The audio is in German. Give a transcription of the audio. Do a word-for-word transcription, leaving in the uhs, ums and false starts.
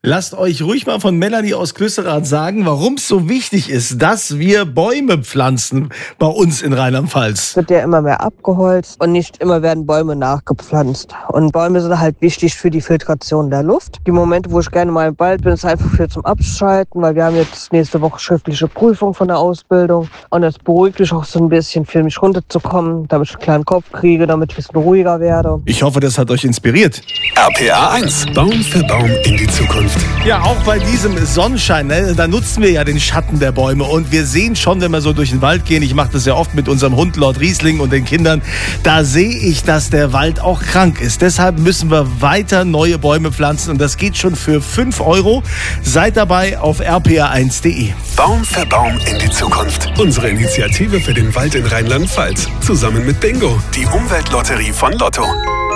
Lasst euch ruhig mal von Melanie aus Klüsserath sagen, warum es so wichtig ist, dass wir Bäume pflanzen bei uns in Rheinland-Pfalz. Es wird ja immer mehr abgeholzt und nicht immer werden Bäume nachgepflanzt. Und Bäume sind halt wichtig für die Filtration der Luft. Die Momente, wo ich gerne mal im Wald bin, ist einfach für zum Abschalten, weil wir haben jetzt nächste Woche schriftliche Prüfung von der Ausbildung. Und das beruhigt mich auch so ein bisschen, für mich runterzukommen, damit ich einen kleinen Kopf kriege, damit ich ein bisschen ruhiger werde. Ich hoffe, das hat euch inspiriert. R P A eins. Baum für Baum in die Zukunft. Ja, auch bei diesem Sonnenschein, ne, da nutzen wir ja den Schatten der Bäume. Und wir sehen schon, wenn wir so durch den Wald gehen, ich mache das ja oft mit unserem Hund Lord Riesling und den Kindern, da sehe ich, dass der Wald auch krank ist. Deshalb müssen wir weiter neue Bäume pflanzen und das geht schon für fünf Euro. Seid dabei auf r p a eins punkt de. Baum für Baum in die Zukunft. Unsere Initiative für den Wald in Rheinland-Pfalz. Zusammen mit Bingo, die Umweltlotterie von Lotto.